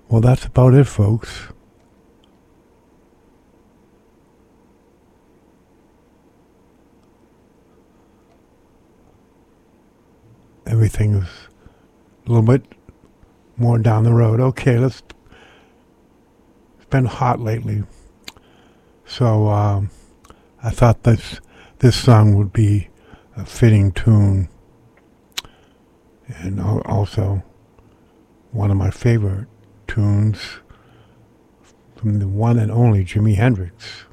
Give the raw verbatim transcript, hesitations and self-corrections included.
Well, that's about it, folks. Everything's a little bit more down the road. Okay, let's. It's been hot lately, so um, I thought this this song would be a fitting tune, and also one of my favorite tunes from the one and only Jimi Hendrix.